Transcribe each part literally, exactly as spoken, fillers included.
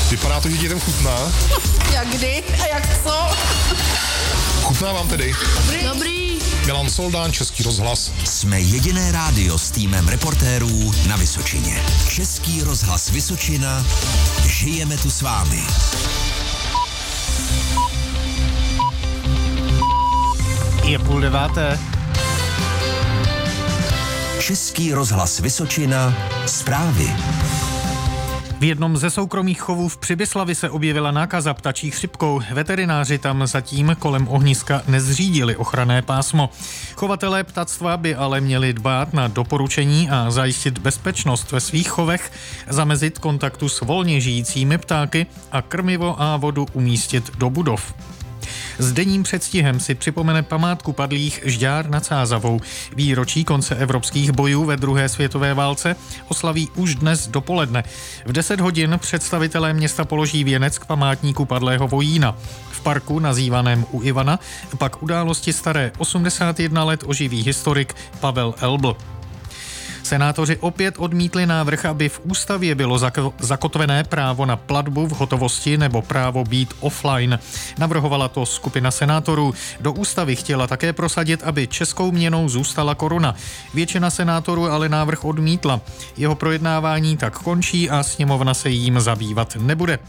Vypadá to, že dětem chutná. Jak kdy a jak co? Chutná vám tedy? Dobrý. Dobrý. Milan Soldán, Český rozhlas. Jsme jediné rádio s týmem reportérů na Vysočině. Český rozhlas Vysočina. Žijeme tu s vámi. Je půl deváté. Český rozhlas Vysočina. Zprávy. V jednom ze soukromých chovů v Přibyslavi se objevila nákaza ptačí chřipkou. Veterináři tam zatím kolem ohniska nezřídili ochranné pásmo. Chovatelé ptactva by ale měli dbát na doporučení a zajistit bezpečnost ve svých chovech, zamezit kontaktu s volně žijícími ptáky a krmivo a vodu umístit do budov. S denním předstihem si připomene památku padlých Žďár nad Sázavou. Výročí konce evropských bojů ve druhé světové válce oslaví už dnes dopoledne. V deset hodin představitelé města položí věnec k památníku padlého vojína. V parku nazývaném U Ivana pak události staré osmdesát jedna let oživí historik Pavel Elbl. Senátoři opět odmítli návrh, aby v ústavě bylo zakotvené právo na platbu v hotovosti nebo právo být offline. Navrhovala to skupina senátorů. Do ústavy chtěla také prosadit, aby českou měnou zůstala koruna. Většina senátorů ale návrh odmítla. Jeho projednávání tak končí a sněmovna se jím zabývat nebude.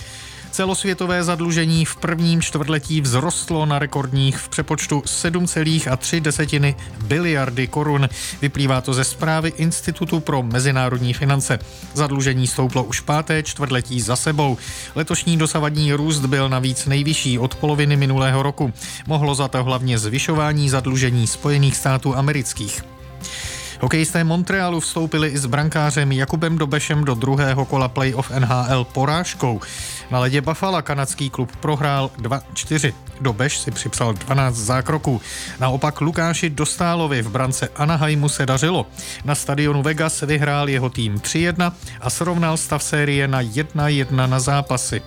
Celosvětové zadlužení v prvním čtvrtletí vzrostlo na rekordních v přepočtu sedm celá tři biliardy korun. Vyplývá to ze zprávy Institutu pro mezinárodní finance. Zadlužení stouplo už páté čtvrtletí za sebou. Letošní dosavadní růst byl navíc nejvyšší od poloviny minulého roku. Mohlo za to hlavně zvyšování zadlužení Spojených států amerických. Hokejisté Montrealu vstoupili i s brankářem Jakubem Dobešem do druhého kola playoff N H L porážkou. Na ledě Buffalo kanadský klub prohrál dva čtyři. Dobeš si připsal dvanáct zákroků. Naopak Lukáši Dostálovi v brance Anaheimu se dařilo. Na stadionu Vegas vyhrál jeho tým tři jedna a srovnal stav série na jedna jedna na zápasy.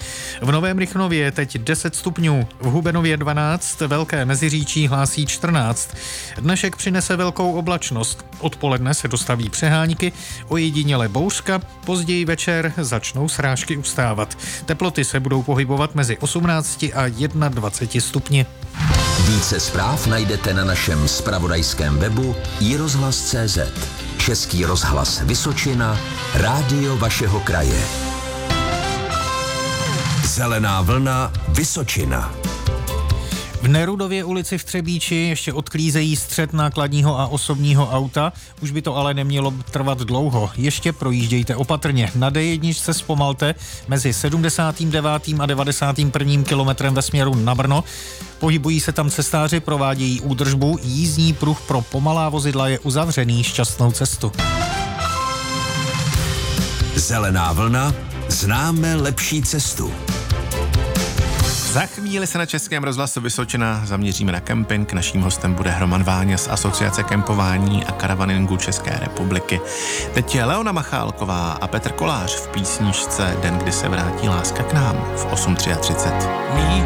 V Novém Rychnově je teď deset stupňů, v Hubenově dvanáct, Velké Meziříčí hlásí čtrnáct. Dnešek přinese velkou oblačnost. Odpoledne se dostaví přehánky, ojediněle bouřka, později večer začnou srážky ustávat. Teploty se budou pohybovat mezi osmnácti a dvaceti jedním stupni. Více zpráv najdete na našem zpravodajském webu i rozhlas tečka cé zet. Český rozhlas Vysočina, rádio vašeho kraje. Zelená vlna Vysočina. V Nerudově ulici v Třebíči ještě odklízejí střet nákladního a osobního auta. Už by to ale nemělo trvat dlouho. Ještě projíždějte opatrně. Na D jedna se zpomalte mezi sedmdesátým devátým a devadesátým prvním kilometrem ve směru na Brno. Pohybují se tam cestáři, provádějí údržbu. Jízdní pruh pro pomalá vozidla je uzavřený. Šťastnou cestu. Zelená vlna. Známe lepší cestu. Za chvíli se na Českém rozhlasu Vysočina zaměříme na kemping. Naším hostem bude Roman Váňa z Asociace kempování a karavaningu České republiky. Teď je Leona Machálková a Petr Kolář v písničce Den, kdy se vrátí láska k nám v osm třicet tři. Mít